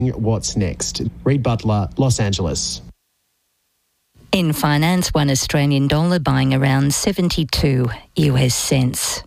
What's next? Reed Butler, Los Angeles. In finance, $1 Australian dollar buying around 72 US cents.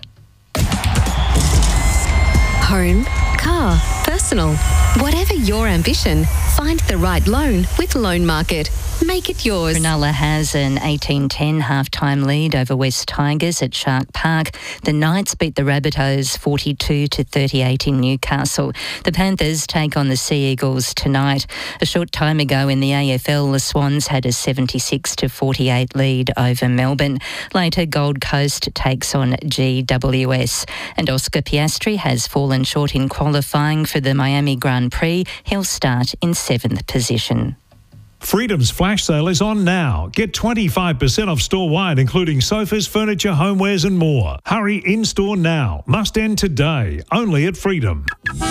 Home, car, personal. Whatever your ambition, find the right loan with Loan Market. Make it yours. Cronulla has an 18-10 half-time lead over West Tigers at Shark Park. The Knights beat the Rabbitohs 42-38 in Newcastle. The Panthers take on the Sea Eagles tonight. A short time ago in the AFL, the Swans had a 76-48 lead over Melbourne. Later, Gold Coast takes on GWS. And Oscar Piastri has fallen short in qualifying for the Miami Grand Prix. He'll start in 7th position. Freedom's flash sale is on now. Get 25% off store-wide, including sofas, furniture, homewares and more. Hurry in-store now. Must end today. Only at Freedom.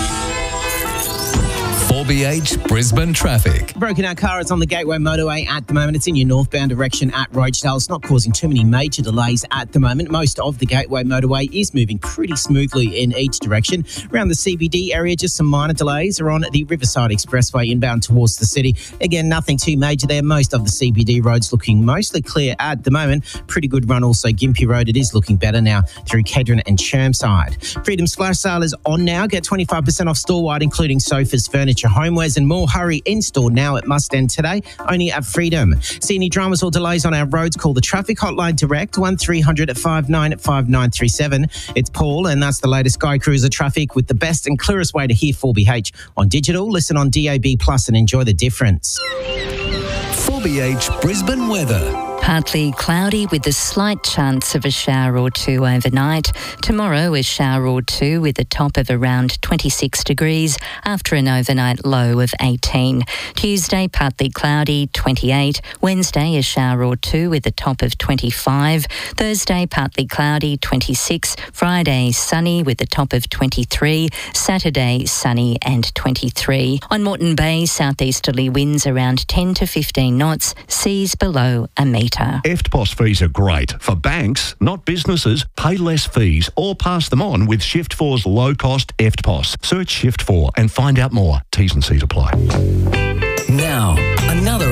4BH Brisbane traffic. Broken out car is on the Gateway Motorway at the moment. It's in your northbound direction at Rochedale. It's not causing too many major delays at the moment. Most of the Gateway Motorway is moving pretty smoothly in each direction. Around the CBD area, just some minor delays are on the Riverside Expressway inbound towards the city. Again, nothing too major there. Most of the CBD roads looking mostly clear at the moment. Pretty good run also Gympie Road. It is looking better now through Kedron and Chermside. Freedom's flash sale is on now. Get 25% off store-wide, including sofas, furniture, homewares and more. Hurry in-store now. It must end today, only at Freedom. See any dramas or delays on our roads, call the traffic hotline direct, 1300 59 5937. It's Paul, and that's the latest Sky Cruiser traffic with the best and clearest way to hear 4BH on digital. Listen on DAB Plus and enjoy the difference. 4BH Brisbane weather. Partly cloudy with a slight chance of a shower or two overnight. Tomorrow, a shower or two with a top of around 26 degrees after an overnight low of 18. Tuesday, partly cloudy, 28. Wednesday, a shower or two with a top of 25. Thursday, partly cloudy, 26. Friday, sunny with a top of 23. Saturday, sunny and 23. On Moreton Bay, southeasterly winds around 10 to 15 knots, seas below a metre. EFTPOS fees are great. For banks, not businesses, pay less fees or pass them on with Shift4's low-cost EFTPOS. Search Shift4 and find out more. T's and C's apply. Now, another